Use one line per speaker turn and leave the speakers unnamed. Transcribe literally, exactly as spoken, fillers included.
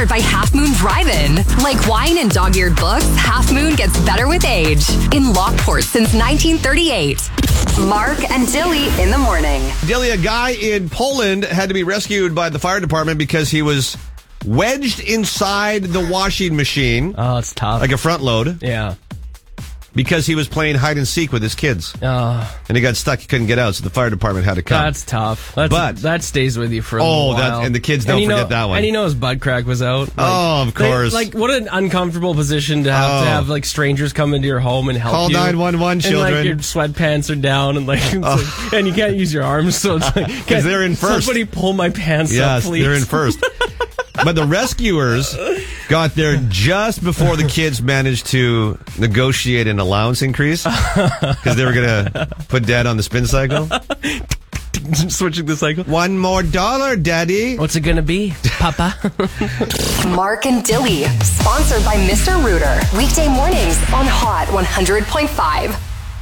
Sponsored by Half Moon Drive-In. Like wine and dog-eared books, Half Moon gets better with age. In Lockport since nineteen thirty-eight. Mark and Dilly in the morning.
Dilly, a guy in Poland had to be rescued by the fire department because he was wedged inside the washing machine.
Oh, it's tough.
Like a front load.
Yeah.
Because he was playing hide and seek with his kids.
Oh.
And he got stuck. He couldn't get out, so the fire department had to come.
That's tough. That's,
But-
that stays with you for a
Oh,
little
that-
while.
and the kids don't
you
forget
know,
that one.
And you know his butt crack was out. Like,
Oh, of
they-
course.
like, what an uncomfortable position to have
Oh.
to have, like, strangers come into your home and help
Call
you.
nine one one,
And,
children.
like, your sweatpants are down, and, like, it's like- and you can't use your arms, so it's like...
Because they're in first.
Somebody pull my pants up,
Yes,
please.
they're in first. But the rescuers got there just before the kids managed to negotiate an allowance increase because they were going to put Dad on the spin cycle.
Switching the cycle.
One more dollar, Daddy.
What's it gonna be, Papa?
Mark and Dilly. Sponsored by Mister Rooter. Weekday mornings on Hot one hundred point five.